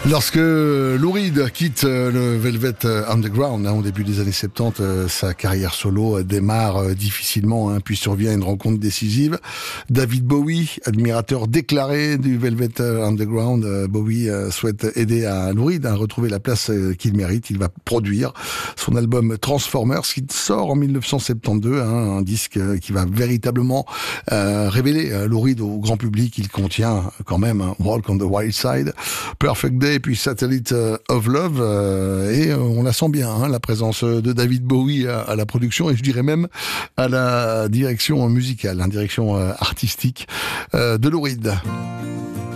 Lorsque Lou Reed quitte le Velvet Underground au début des années 70, sa carrière solo démarre difficilement, puis survient une rencontre décisive. David Bowie, admirateur déclaré du Velvet Underground, Bowie souhaite aider à Lou Reed à retrouver la place qu'il mérite. Il va produire son album Transformers qui sort en 1972, un disque qui va véritablement révéler Lou Reed au grand public. Il contient quand même Walk on the Wild Side, Perfect Day et puis Satellite of Love, et on la sent bien, la présence de David Bowie à la production, et je dirais même à la direction musicale, la direction artistique de Lou Reed.